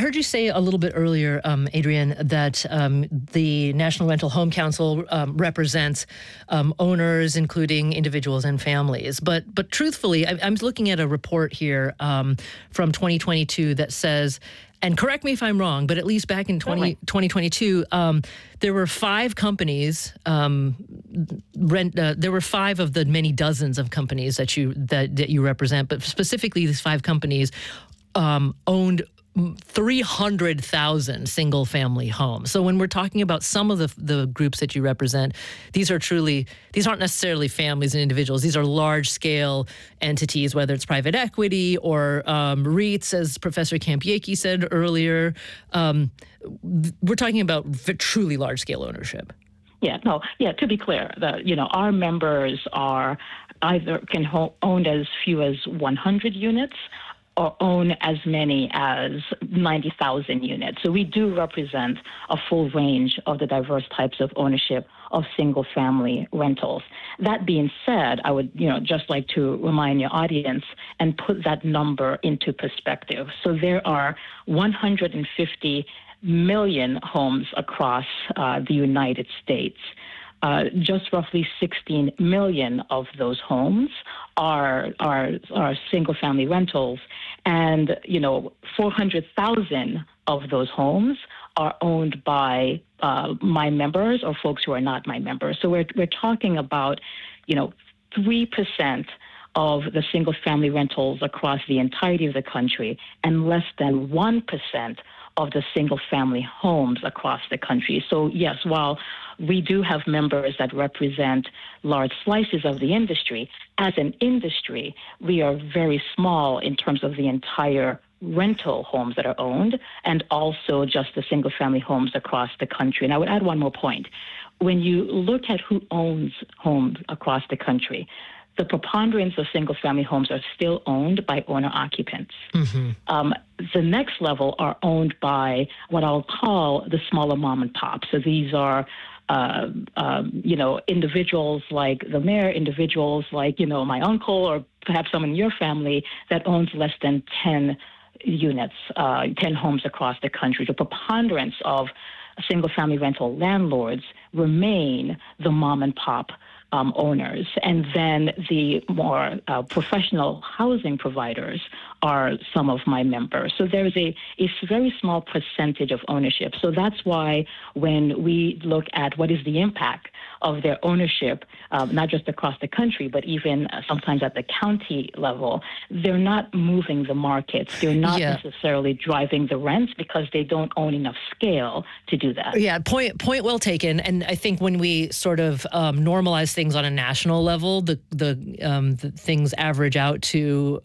heard you say a little bit earlier, Adrian, that the National Rental Home Council represents owners, including individuals and families. But truthfully, I'm looking at a report here from 2022 that says, and correct me if I'm wrong, but at least back in 2022, there were 5 companies. There were 5 of the many dozens of companies that you represent, but specifically these 5 companies owned 300,000 single-family homes. So when we're talking about some of the groups that you represent, these aren't necessarily families and individuals. These are large-scale entities, whether it's private equity or REITs, as Professor Kampiecki said earlier. We're talking about truly large-scale ownership. To be clear, our members are either own as few as 100 units or own as many as 90,000 units. So we do represent a full range of the diverse types of ownership of single-family rentals. That being said, I would just like to remind your audience and put that number into perspective. So there are 150 million homes across the United States. Just roughly 16 million of those homes are single-family rentals, and 400,000 of those homes are owned by my members or folks who are not my members. So we're talking about 3% of the single-family rentals across the entirety of the country, and less than 1% of the single-family homes across the country. So yes, while we do have members that represent large slices of the industry, as an industry, we are very small in terms of the entire rental homes that are owned, and also just the single-family homes across the country. And I would add one more point. When you look at who owns homes across the country, the preponderance of single-family homes are still owned by owner-occupants. Mm-hmm. The next level are owned by what I'll call the smaller mom and pop. So these are, individuals like the mayor, individuals like, my uncle, or perhaps someone in your family that owns less than 10 units, 10 homes across the country. The preponderance of single-family rental landlords remain the mom and pop owners, and then the more professional housing providers are some of my members. So there's a very small percentage of ownership. So that's why when we look at what is the impact of their ownership, not just across the country, but even sometimes at the county level, they're not moving the markets. They're not necessarily driving the rents because they don't own enough scale to do that. Yeah, point well taken. And I think when we sort of normalize things on a national level, the things average out to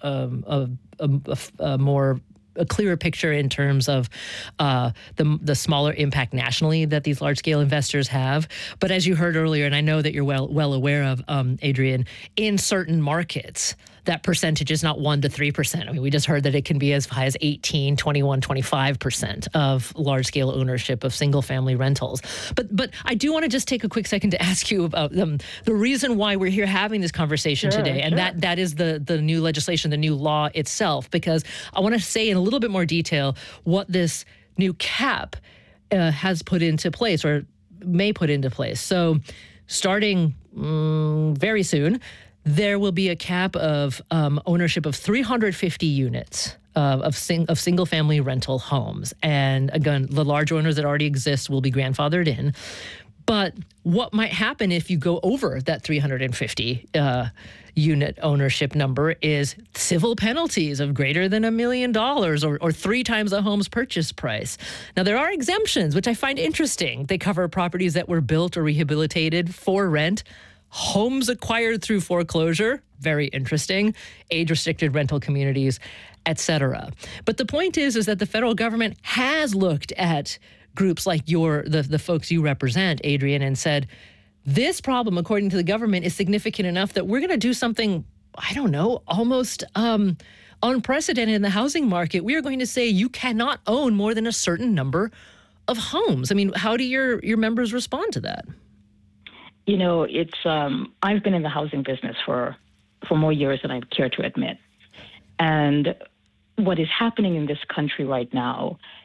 a clearer picture in terms of the smaller impact nationally that these large-scale investors have. But as you heard earlier, and I know that you're well aware of, Adrian, in certain markets, that percentage is not 1 to 3%. I mean, we just heard that it can be as high as 18, 21, 25% of large-scale ownership of single-family rentals. But I do want to just take a quick second to ask you about the reason why we're here having this conversation today, and that is the new legislation, the new law itself, because I want to say in a little bit more detail what this new cap has put into place or may put into place. So starting very soon, there will be a cap of ownership of 350 units of single-family rental homes. And again, the large owners that already exist will be grandfathered in. But what might happen if you go over that 350 unit ownership number is civil penalties of greater than $1 million or 3 times a home's purchase price. Now, there are exemptions, which I find interesting. They cover properties that were built or rehabilitated for rent, homes acquired through foreclosure, very interesting, age-restricted rental communities, etc. But the point is that the federal government has looked at groups like the folks you represent, Adrian, and said, this problem, according to the government, is significant enough that we're going to do something, I don't know, almost unprecedented in the housing market. We are going to say you cannot own more than a certain number of homes. I mean, how do your members respond to that? It's I've been in the housing business for more years than I care to admit. And what is happening in this country right now